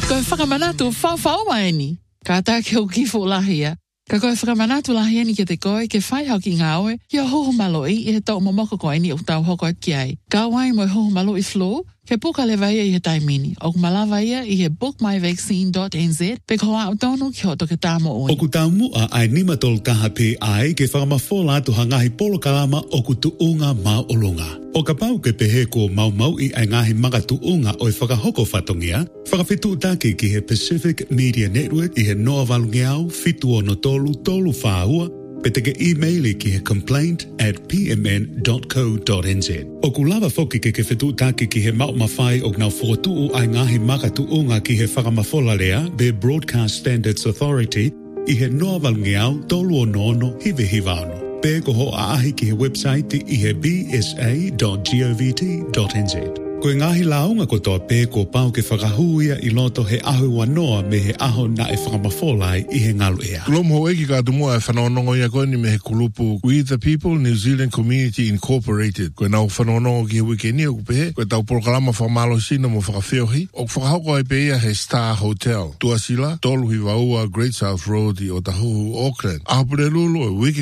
Koe whakamanatu whau mai ni. Ka tā ke o kifo lahia. Ka koe whakamanatu lahia ni ke te koe, ke whai hau ki ngā oe, kia hoho maloi i he tau mamoko koe ni o tau hoko ki ai. Ka wai mo hoho maloi flow, ke puka le vai i he taimini. O kumalawa ia i he bookmyvaccine.nz, pe koa au tonu ki hoto ke tāmo oi. O ku tau mua ai nimatol kaha pe ai ke whakamawhola atu hangahi polo kalama o ku tuunga mau olunga. O ka pau ke pehe ko mau i ai ngahi manga tuunga o i whakahoko whatongia, whakawhitu take ki he Pacific Media Network i he noa walungiau, fitu o no tolu whaua, pe teke e-maili ki he complaint@pmn.co.nz. O ku lava foki ke whitu take ki he mau mawhai o ngau whotuu ai ngahi maka tuunga ki he whakamawhola lea, be Broadcast Standards Authority, i he noa walungiau, tolu o nono, hive hivano. Pe ko ho aahi ki he website i he bsa.govt.nz. Koe ngahi launga ko toa pe ko pau ke whakahuia i loto he ahu wanoa me he aho na e whakamawholai i he ngalu ea. Kulomu ho eki ka tumua e whanonongo ia koe ni me he kulupu We the People New Zealand Community Incorporated. Koe nau whanonongo ki he wikeni o kupehe, koe tau proklama whamalo sina mo whakawheohi. O whakahoko ai pe ia he Star Hotel. Tuasila, tolu hi waua Great South Road i o Tahuhu, Auckland. Ahapure lulu e wiki